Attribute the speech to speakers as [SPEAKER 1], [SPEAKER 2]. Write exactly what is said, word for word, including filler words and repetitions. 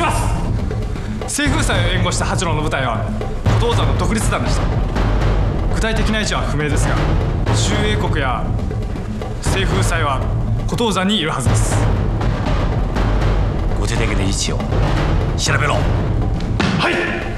[SPEAKER 1] ます。西風祭を援護した八郎の部隊は古道山の独立団でした。具体的な位置は不明ですが、周英国や西風祭は古道山にいるはずです。
[SPEAKER 2] 具体的な位置を調べろ。
[SPEAKER 1] はい。